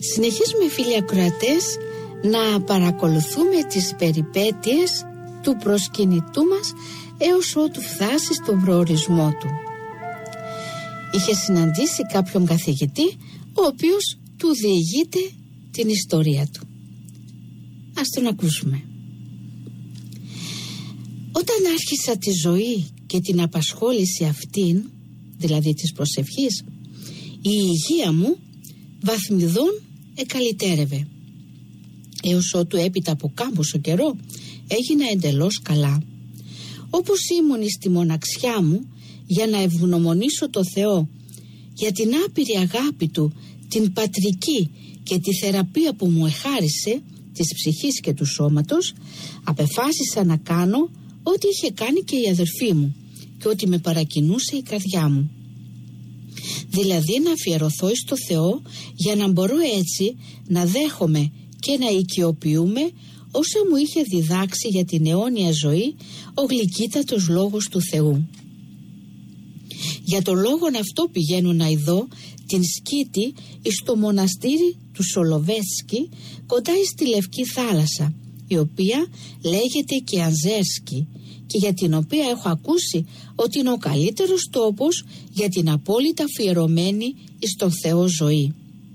Συνεχίζουμε, φίλοι ακροατές, να παρακολουθούμε τις περιπέτειες του προσκυνητού μας έως ότου φτάσει στον προορισμό του. Είχε συναντήσει κάποιον καθηγητή, ο οποίος του διηγείται την ιστορία του. Ας τον ακούσουμε. Όταν άρχισα τη ζωή και την απασχόληση αυτήν, δηλαδή της προσευχής, η υγεία μου βαθμιδών εκαλυτέρευε, έως ότου έπειτα από κάμποσο καιρό έγινα εντελώς καλά. Όπως ήμουν στη μοναξιά μου για να ευγνωμονήσω το Θεό για την άπειρη αγάπη Του, την πατρική και τη θεραπεία που μου εχάρισε της ψυχής και του σώματος, απεφάσισα να κάνω ό,τι είχε κάνει και η αδερφή μου και ό,τι με παρακινούσε η καρδιά μου. Δηλαδή να αφιερωθώ στο Θεό για να μπορώ έτσι να δέχομαι και να οικειοποιούμε όσα μου είχε διδάξει για την αιώνια ζωή ο γλυκύτατος λόγος του Θεού. Για το λόγον αυτό πηγαίνω να ειδώ την Σκήτη στο μοναστήρι του Σολοβέτσκι κοντά στη Λευκή Θάλασσα, η οποία λέγεται και Ανζέρσκι και για την οποία έχω ακούσει ότι είναι ο καλύτερος τόπος για την απόλυτα αφιερωμένη στον Θεό ζωή.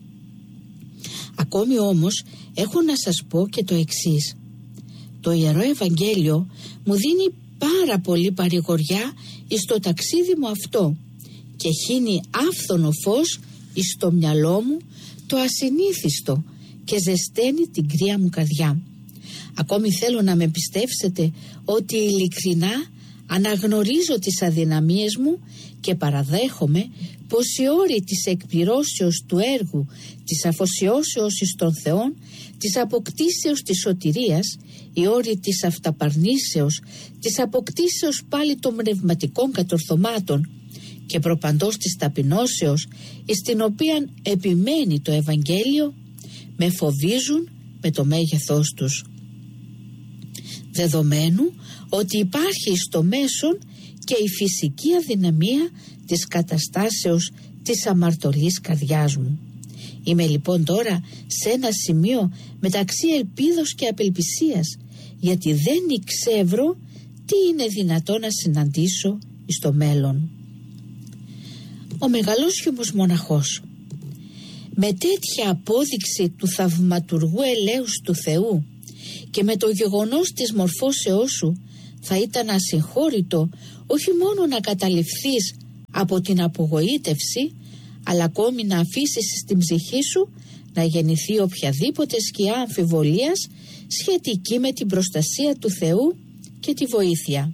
Ακόμη όμως έχω να σας πω και το εξής. Το Ιερό Ευαγγέλιο μου δίνει πάρα πολύ παρηγοριά στο ταξίδι μου αυτό και χύνει άφθονο φως στο μυαλό μου το ασυνήθιστο και ζεσταίνει την κρύα μου καρδιά. Ακόμη θέλω να με πιστέψετε ότι ειλικρινά αναγνωρίζω τις αδυναμίες μου και παραδέχομαι πως οι όροι της εκπληρώσεως του έργου, της αφοσιώσεως εις τον Θεόν, της αποκτήσεως της σωτηρίας, οι όροι της αυταπαρνήσεως, της αποκτήσεως πάλι των πνευματικών κατορθωμάτων και προπαντός της ταπεινώσεως, στην οποία επιμένει το Ευαγγέλιο, με φοβίζουν με το μέγεθός τους. Δεδομένου ότι υπάρχει στο μέσον και η φυσική αδυναμία της καταστάσεως της αμαρτωλής καρδιάς μου. Είμαι λοιπόν τώρα σε ένα σημείο μεταξύ ελπίδος και απελπισίας, γιατί δεν εξεύρω τι είναι δυνατό να συναντήσω στο μέλλον. Ο μεγαλόσχημος μοναχός, με τέτοια απόδειξη του θαυματουργού ελέους του Θεού και με το γεγονός της μορφώσεώς σου, θα ήταν ασυγχώρητο όχι μόνο να καταληφθείς από την απογοήτευση, αλλά ακόμη να αφήσεις στην ψυχή σου να γεννηθεί οποιαδήποτε σκιά αμφιβολίας σχετική με την προστασία του Θεού και τη βοήθεια.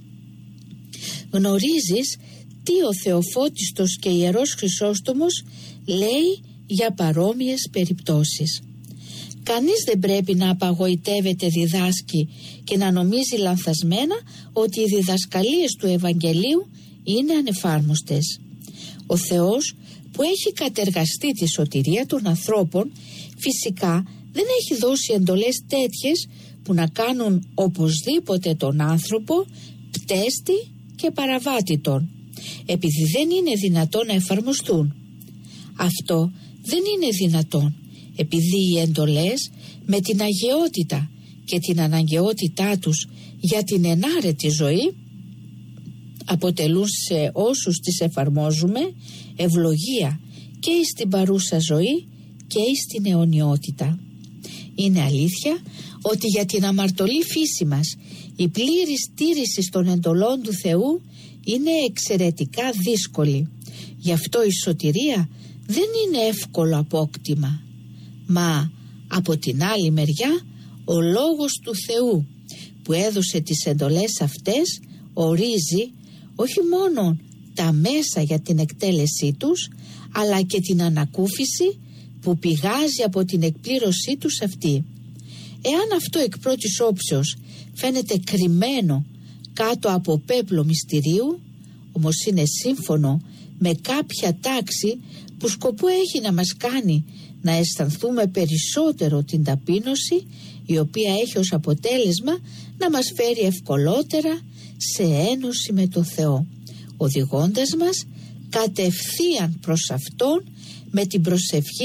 Γνωρίζεις τι ο Θεοφώτιστος και Ιερός Χρυσόστομος λέει για παρόμοιες περιπτώσεις. Κανείς δεν πρέπει να απαγοητεύεται διδάσκει και να νομίζει λανθασμένα ότι οι διδασκαλίες του Ευαγγελίου είναι ανεφάρμοστες. Ο Θεός που έχει κατεργαστεί τη σωτηρία των ανθρώπων φυσικά δεν έχει δώσει εντολές τέτοιες που να κάνουν οπωσδήποτε τον άνθρωπο πτέστη και παραβάτητον, επειδή δεν είναι δυνατόν να εφαρμοστούν. Αυτό δεν είναι δυνατόν, επειδή οι εντολές με την αγιότητα και την αναγκαιότητά τους για την ενάρετη ζωή αποτελούν σε όσους τις εφαρμόζουμε ευλογία και στην παρούσα ζωή και στην αιωνιότητα. Είναι αλήθεια ότι για την αμαρτωλή φύση μας η πλήρης τήρηση των εντολών του Θεού είναι εξαιρετικά δύσκολη. Γι' αυτό η σωτηρία δεν είναι εύκολο απόκτημα. Μα από την άλλη μεριά ο λόγος του Θεού που έδωσε τις εντολές αυτές ορίζει όχι μόνο τα μέσα για την εκτέλεσή τους, αλλά και την ανακούφιση που πηγάζει από την εκπλήρωσή τους αυτή. Εάν αυτό εκ πρώτης όψεως φαίνεται κρυμμένο κάτω από πέπλο μυστηρίου, όμως είναι σύμφωνο με κάποια τάξη που σκοπό έχει να μας κάνει να αισθανθούμε περισσότερο την ταπείνωση, η οποία έχει ως αποτέλεσμα να μας φέρει ευκολότερα σε ένωση με το Θεό, οδηγώντας μας κατευθείαν προς Αυτόν με την προσευχή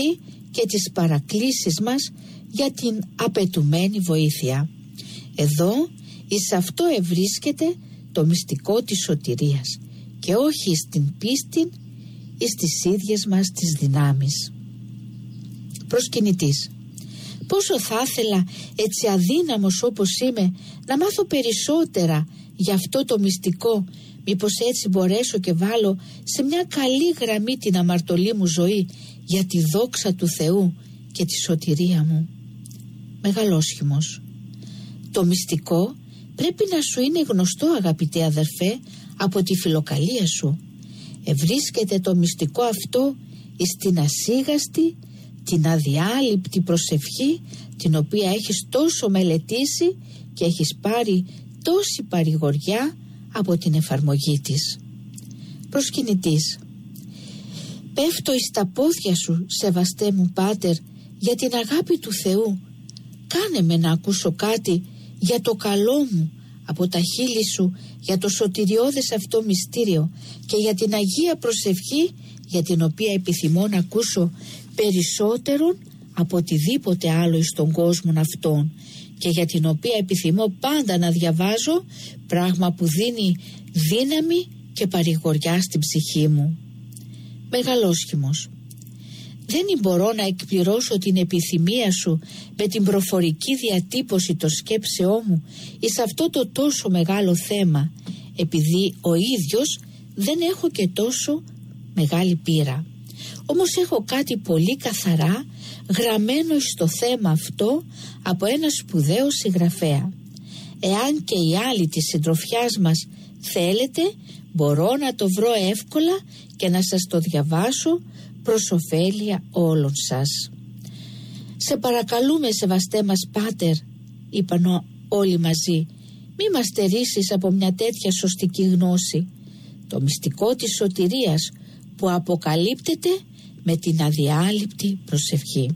και τις παρακλήσεις μας για την απαιτουμένη βοήθεια. Εδώ εις αυτό ευρίσκεται το μυστικό της σωτηρίας και όχι στην πίστη ή στις ίδιες μας τις δυνάμεις. Προσκυνητής. Πόσο θα ήθελα, έτσι αδύναμος όπως είμαι, να μάθω περισσότερα για αυτό το μυστικό, μήπως έτσι μπορέσω και βάλω σε μια καλή γραμμή την αμαρτωλή μου ζωή για τη δόξα του Θεού και τη σωτηρία μου. Μεγαλόσχημος. Το μυστικό πρέπει να σου είναι γνωστό, αγαπητέ αδερφέ, από τη φιλοκαλία σου. Ευρίσκεται το μυστικό αυτό στην ασίγαστη, την αδιάλειπτη προσευχή, την οποία έχεις τόσο μελετήσει και έχεις πάρει τόση παρηγοριά από την εφαρμογή της. Προσκυνητής. Πέφτω εις τα πόδια σου, σεβαστέ μου Πάτερ, για την αγάπη του Θεού. Κάνε με να ακούσω κάτι για το καλό μου από τα χείλη σου, για το σωτηριώδες αυτό μυστήριο και για την Αγία Προσευχή, για την οποία επιθυμώ να ακούσω περισσότερον από οτιδήποτε άλλο εις τον κόσμο αυτόν και για την οποία επιθυμώ πάντα να διαβάζω, πράγμα που δίνει δύναμη και παρηγοριά στην ψυχή μου. Μεγαλόσχημος. Δεν μπορώ να εκπληρώσω την επιθυμία σου με την προφορική διατύπωση των σκέψεών μου εις αυτό το τόσο μεγάλο θέμα, επειδή ο ίδιος δεν έχω και τόσο μεγάλη πείρα. Όμως έχω κάτι πολύ καθαρά γραμμένο στο θέμα αυτό από ένα σπουδαίο συγγραφέα. Εάν και οι άλλοι της συντροφιάς μας θέλετε, μπορώ να το βρω εύκολα και να σας το διαβάσω προς ωφέλεια όλων σας. Σε παρακαλούμε, σεβαστέ μας Πάτερ, είπαν όλοι μαζί, μη μας στερήσεις από μια τέτοια σωστική γνώση, το μυστικό της σωτηρίας που αποκαλύπτεται με την αδιάλειπτη προσευχή.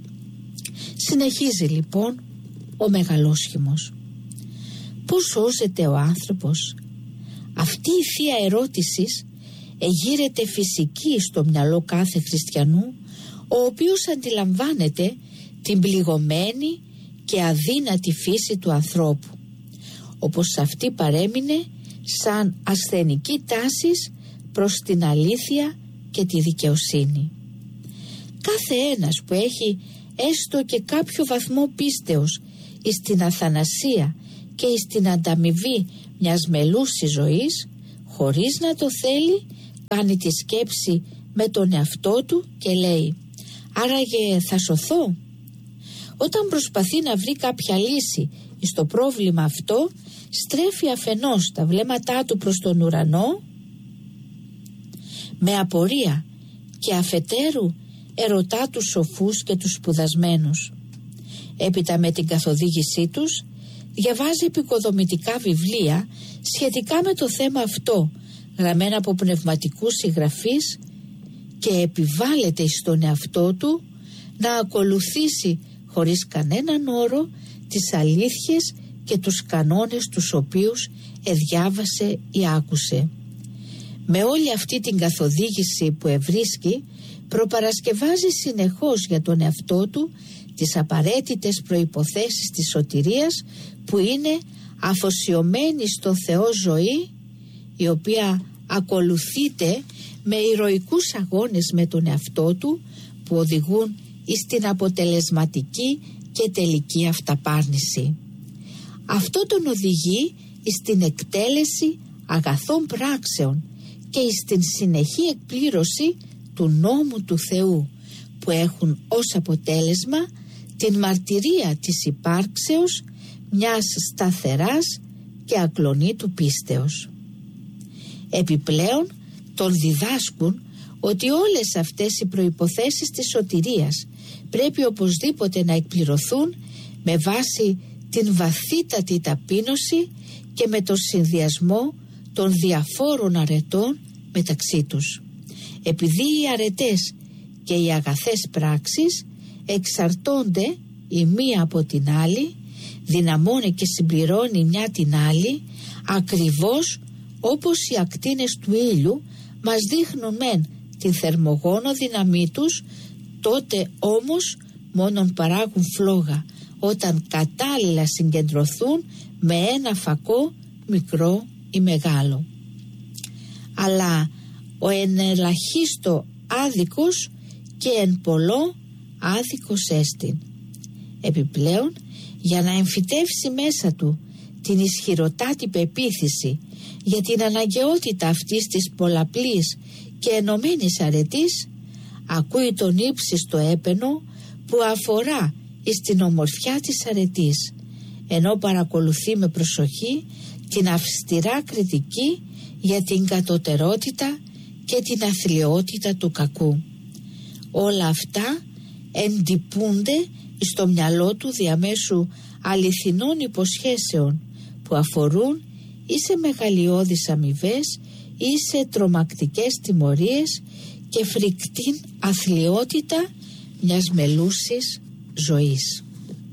Συνεχίζει λοιπόν ο μεγαλόσχημος. Πώς σώζεται ο άνθρωπος? Αυτή η θεία ερώτηση εγείρεται φυσική στο μυαλό κάθε χριστιανού, ο οποίος αντιλαμβάνεται την πληγωμένη και αδύνατη φύση του ανθρώπου, όπως αυτή παρέμεινε σαν ασθενική τάση προς την αλήθεια και τη δικαιοσύνη. Κάθε ένας που έχει έστω και κάποιο βαθμό πίστεως εις την αθανασία και εις την ανταμοιβή μιας μελούσης ζωής, χωρίς να το θέλει, κάνει τη σκέψη με τον εαυτό του και λέει, άραγε θα σωθώ? Όταν προσπαθεί να βρει κάποια λύση στο πρόβλημα αυτό, στρέφει αφενός τα βλέμματά του προς τον ουρανό με απορία και αφετέρου ερωτά τους σοφούς και τους σπουδασμένους. Έπειτα με την καθοδήγησή τους διαβάζει επικοδομητικά βιβλία σχετικά με το θέμα αυτό, γραμμένα από πνευματικούς συγγραφείς, και επιβάλλεται στον εαυτό του να ακολουθήσει χωρίς κανέναν όρο τις αλήθειες και τους κανόνες τους οποίους διάβασε ή άκουσε. Με όλη αυτή την καθοδήγηση που ευρίσκει, προπαρασκευάζει συνεχώς για τον εαυτό του τις απαραίτητες προϋποθέσεις της σωτηρίας, που είναι αφοσιωμένη στο Θεό ζωή, η οποία ακολουθείται με ηρωικούς αγώνες με τον εαυτό του που οδηγούν στην αποτελεσματική και τελική αυταπάρνηση. Αυτό τον οδηγεί στην εκτέλεση αγαθών πράξεων και στην συνεχή εκπλήρωση του νόμου του Θεού, που έχουν ως αποτέλεσμα την μαρτυρία της υπάρξεως μιας σταθεράς και ακλονήτου πίστεως. Επιπλέον τον διδάσκουν ότι όλες αυτές οι προϋποθέσεις της σωτηρίας πρέπει οπωσδήποτε να εκπληρωθούν με βάση την βαθύτατη ταπείνωση και με τον συνδυασμό των διαφόρων αρετών μεταξύ τους. Επειδή οι αρετές και οι αγαθές πράξεις εξαρτώνται η μία από την άλλη, δυναμώνει και συμπληρώνει μια την άλλη, ακριβώς όπως οι ακτίνες του ήλιου μας δείχνουν μεν την θερμογόνο δύναμή τους, τότε όμως μόνον παράγουν φλόγα όταν κατάλληλα συγκεντρωθούν με ένα φακό μικρό ή μεγάλο. Αλλά ο εν ελαχίστο άδικος και εν πολλό άδικος έστιν. Επιπλέον, για να εμφυτεύσει μέσα του την ισχυροτάτη πεποίθηση για την αναγκαιότητα αυτής της πολλαπλής και ενωμένης αρετής, ακούει τον ύψιστο έπαινο που αφορά στην ομορφιά της αρετής, ενώ παρακολουθεί με προσοχή την αυστηρά κριτική για την κατωτερότητα και την αθλιότητα του κακού. Όλα αυτά εντυπούνται στο μυαλό του διαμέσου αληθινών υποσχέσεων που αφορούν ή σε μεγαλειώδεις αμοιβές ή σε τρομακτικές τιμωρίες και φρικτήν αθλιότητα μιας μελούσης ζωής.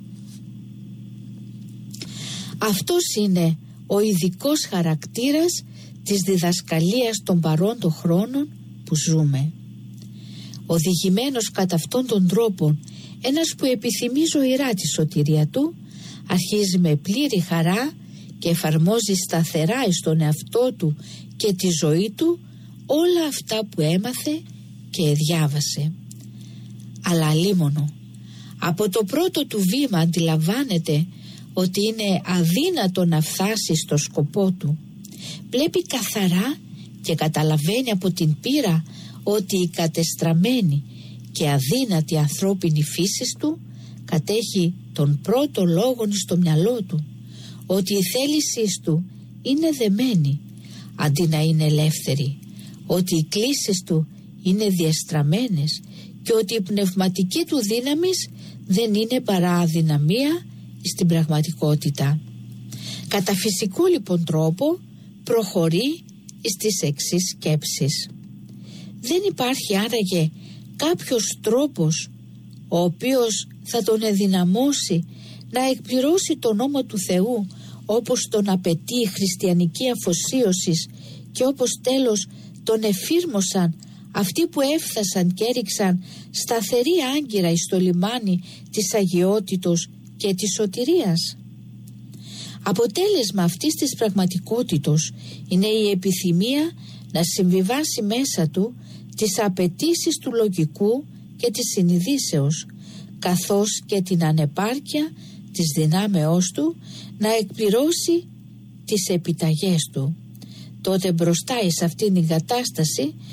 Αυτός είναι ο ειδικός χαρακτήρας της διδασκαλίας των παρόντων χρόνων που ζούμε. Οδηγημένος κατά αυτόν τον τρόπο, ένας που επιθυμεί ζωηρά τη σωτηρία του, αρχίζει με πλήρη χαρά και εφαρμόζει σταθερά στον εαυτό του και τη ζωή του όλα αυτά που έμαθε και διάβασε. Αλλά αλίμονο, από το πρώτο του βήμα αντιλαμβάνεται ότι είναι αδύνατο να φτάσει στο σκοπό του. Βλέπει καθαρά και καταλαβαίνει από την πείρα ότι η κατεστραμμένη και αδύνατη ανθρώπινη φύση του κατέχει τον πρώτο λόγο στο μυαλό του, ότι η θέλησή του είναι δεμένη αντί να είναι ελεύθερη, ότι οι κλίσεις του είναι διεστραμμένες και ότι η πνευματική του δύναμης δεν είναι παρά αδυναμία στην πραγματικότητα. Κατά φυσικό λοιπόν τρόπο προχωρεί στις εξής σκέψεις. Δεν υπάρχει άραγε κάποιος τρόπος ο οποίος θα τον ενδυναμώσει να εκπληρώσει τον νόμο του Θεού όπως τον απαιτεί η χριστιανική αφοσίωση και όπως τέλος τον εφήρμοσαν αυτοί που έφτασαν και έριξαν σταθερή άγκυρα εις το λιμάνι της αγιότητος και της σωτηρίας. Αποτέλεσμα αυτής της πραγματικότητος είναι η επιθυμία να συμβιβάσει μέσα του τις απαιτήσεις του λογικού και της συνειδήσεως, καθώς και την ανεπάρκεια της δυνάμεώς του να εκπληρώσει τις επιταγές του. Τότε μπροστά εις αυτήν την κατάσταση